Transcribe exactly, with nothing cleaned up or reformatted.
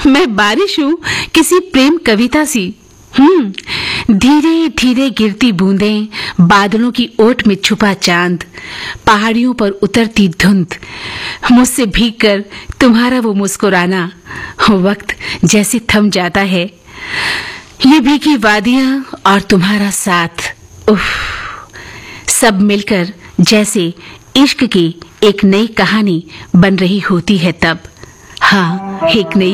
मैं बारिश हूँ किसी प्रेम कविता सी। हम्म धीरे धीरे गिरती बूंदें, बादलों की ओट में छुपा चांद, पहाड़ियों पर उतरती धुंध, मुझसे भीग कर तुम्हारा वो मुस्कुराना, वक्त जैसे थम जाता है, ये भीगी वादियां और तुम्हारा साथ, उफ, सब मिलकर जैसे इश्क की एक नई कहानी बन रही होती है तब। हाँ, एक नई